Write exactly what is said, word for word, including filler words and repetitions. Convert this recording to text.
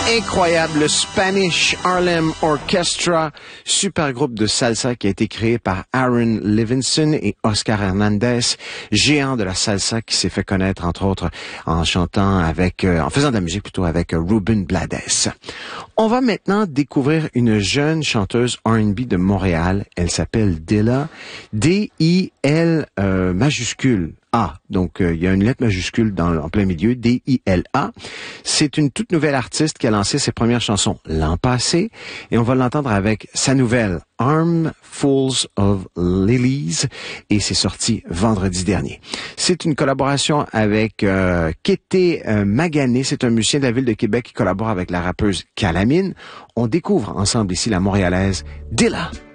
Incroyable, le Spanish Harlem Orchestra, super groupe de salsa qui a été créé par Aaron Livingston et Oscar Hernandez, géant de la salsa qui s'est fait connaître entre autres en chantant avec, euh, en faisant de la musique plutôt avec euh, Ruben Blades. On va maintenant découvrir une jeune chanteuse R and B de Montréal. Elle s'appelle Dilla, D I L euh, majuscule. A. Donc, euh, il y a une lettre majuscule dans, en plein milieu, D I L A. C'est une toute nouvelle artiste qui a lancé ses premières chansons l'an passé et on va l'entendre avec sa nouvelle Armfuls of Lilies et c'est sorti vendredi dernier. C'est une collaboration avec euh, Kété euh, Magané, c'est un musicien de la ville de Québec qui collabore avec la rappeuse Calamine. On découvre ensemble ici la Montréalaise Dilla.